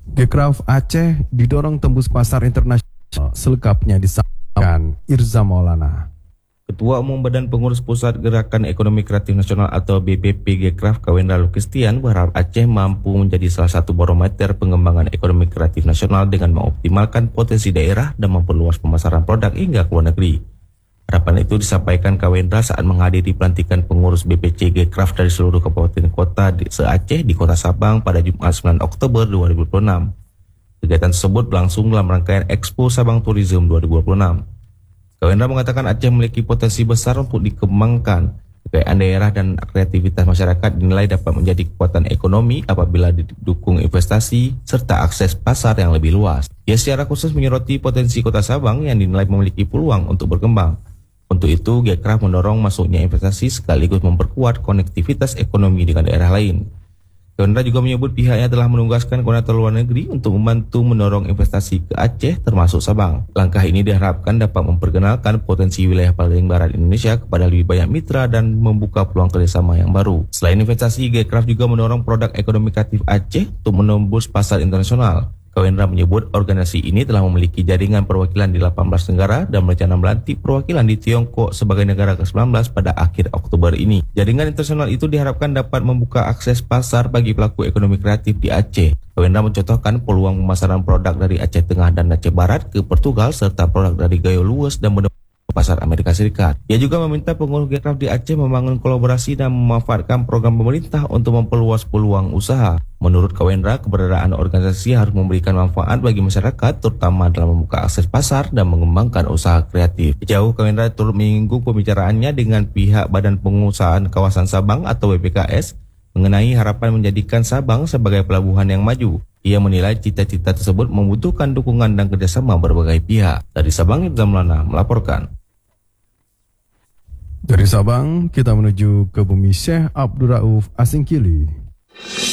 Gekraf Aceh didorong tembus pasar internasional, selengkapnya disampaikan Irza Maulana. Ketua Umum Badan Pengurus Pusat Gerakan Ekonomi Kreatif Nasional atau BPP Gekraf Kawendra Lukistian berharap Aceh mampu menjadi salah satu barometer pengembangan ekonomi kreatif nasional dengan mengoptimalkan potensi daerah dan memperluas pemasaran produk hingga ke luar negeri. Harapan itu disampaikan Kawendra saat menghadiri pelantikan pengurus BPC Gekraf dari seluruh kabupaten kota se-Aceh di Kota Sabang pada Jumat 9 Oktober 2026. Kegiatan tersebut berlangsung dalam rangkaian Expo Sabang Tourism 2026. Kawendra mengatakan Aceh memiliki potensi besar untuk dikembangkan. Kekayaan daerah dan kreativitas masyarakat dinilai dapat menjadi kekuatan ekonomi apabila didukung investasi serta akses pasar yang lebih luas. Ia secara khusus menyoroti potensi Kota Sabang yang dinilai memiliki peluang untuk berkembang. Untuk itu, Gekraf mendorong masuknya investasi sekaligus memperkuat konektivitas ekonomi dengan daerah lain. Kawendra juga menyebut pihaknya telah menugaskan koordinator luar negeri untuk membantu mendorong investasi ke Aceh termasuk Sabang. Langkah ini diharapkan dapat memperkenalkan potensi wilayah paling barat Indonesia kepada lebih banyak mitra dan membuka peluang kerjasama yang baru. Selain investasi, Gekraf juga mendorong produk ekonomi kreatif Aceh untuk menembus pasar internasional. Kawendra menyebut organisasi ini telah memiliki jaringan perwakilan di 18 negara dan berencana melantik perwakilan di Tiongkok sebagai negara ke-19 pada akhir Oktober ini. Jaringan internasional itu diharapkan dapat membuka akses pasar bagi pelaku ekonomi kreatif di Aceh. Kawendra mencontohkan peluang pemasaran produk dari Aceh Tengah dan Aceh Barat ke Portugal serta produk dari Gayo Luwes dan pasar Amerika Serikat. Ia juga meminta pengurus Gekraf di Aceh membangun kolaborasi dan memanfaatkan program pemerintah untuk memperluas peluang usaha. Menurut Kawendra, keberadaan organisasi harus memberikan manfaat bagi masyarakat, terutama dalam membuka akses pasar dan mengembangkan usaha kreatif. Jauh Kawendra turut menyinggung pembicaraannya dengan pihak Badan Pengusahaan Kawasan Sabang atau BPKS mengenai harapan menjadikan Sabang sebagai pelabuhan yang maju. Ia menilai cita-cita tersebut membutuhkan dukungan dan kerjasama berbagai pihak. Dari Sabang, Irza Maulana melaporkan. Dari Sabang, kita menuju ke Bumi Syekh Abdul Rauf Asingkili.